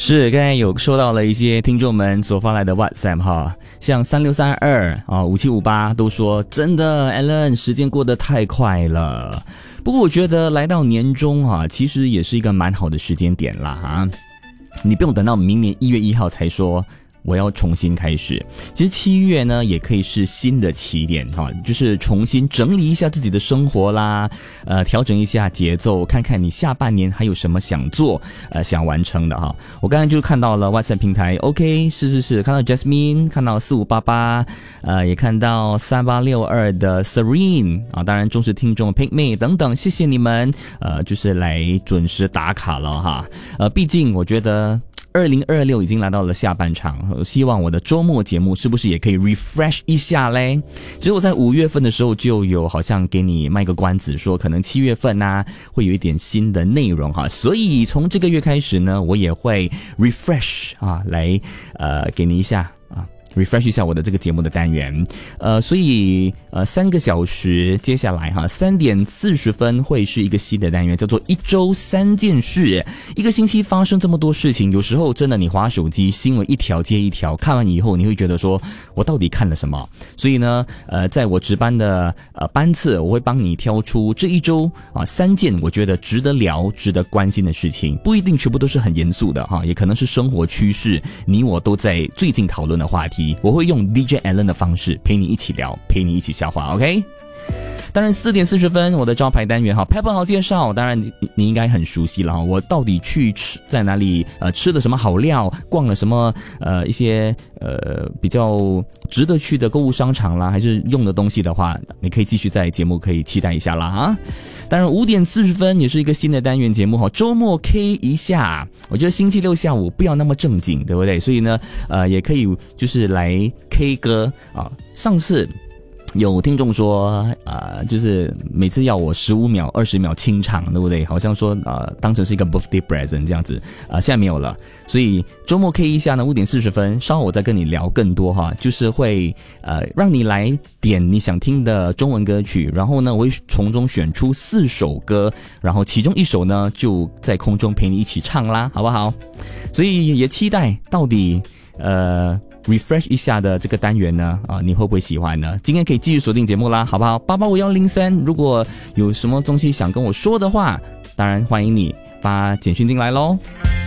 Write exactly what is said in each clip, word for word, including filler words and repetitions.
是，刚才有收到了一些听众们所发来的 WhatsApp 哈，像三六三二啊五七五八都说真的 Alan 时间过得太快了。不过我觉得来到年中啊，其实也是一个蛮好的时间点啦哈，你不用等到明年一月一号才说我要重新开始。其实七月呢也可以是新的起点哈，就是重新整理一下自己的生活啦，呃，调整一下节奏，看看你下半年还有什么想做呃想完成的哈。我刚才就看到了 WhatsApp 平台 OK 是是是，看到 Jasmine， 看到四五八八，呃，也看到三八六二的 Serene 啊，当然忠实听众 Pigme 等等，谢谢你们呃就是来准时打卡了哈。呃，毕竟我觉得二零二六已经来到了下半场，希望我的周末节目是不是也可以 refresh 一下嘞？其实我在五月份的时候就有好像给你卖个关子，说可能七月份啊会有一点新的内容哈，所以从这个月开始呢，我也会 refresh 啊，来呃给你一下啊。refresh 一下我的这个节目的单元，呃，所以呃三个小时，接下来哈三点四十分会是一个新的单元，叫做一周三件事。一个星期发生这么多事情，有时候真的你滑手机，新闻一条接一条，看完以后你会觉得说，我到底看了什么？所以呢，呃，在我值班的呃班次，我会帮你挑出这一周啊三件我觉得值得聊、值得关心的事情，不一定全部都是很严肃的哈，也可能是生活趋势，你我都在最近讨论的话题。我会用 D J Alan 的方式陪你一起聊，陪你一起消化 OK。 当然四点四十分我的招牌单元哈 Pepper 好介绍，当然 你, 你应该很熟悉了哈，我到底去吃在哪里呃吃了什么好料，逛了什么呃一些呃比较值得去的购物商场啦，还是用的东西的话，你可以继续在节目可以期待一下啦啊。当然五点四十分也是一个新的单元节目哈，周末 K 一下，我觉得星期六下午不要那么正经，对不对？所以呢呃也可以就是来 K 歌啊。上次有听众说呃就是每次要我十五秒二十秒清唱，对不对？好像说呃当成是一个 birthday present 这样子，呃现在没有了。所以周末 K 一下呢五点四十分稍后我再跟你聊更多哈，就是会呃让你来点你想听的中文歌曲，然后呢我会从中选出四首歌，然后其中一首呢就在空中陪你一起唱啦，好不好？所以也期待到底呃refresh 一下的这个单元呢啊，你会不会喜欢呢？今天可以继续锁定节目啦，好不好？八八五幺零三，如果有什么东西想跟我说的话，当然欢迎你发简讯进来咯。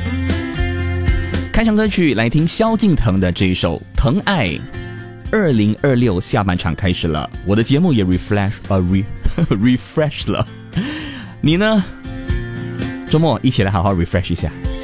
开场歌曲来听萧敬腾的这一首《疼爱》。二零二六下半场开始了，我的节目也 refresh 呃 re refresh 了，你呢？周末一起来好好 refresh 一下。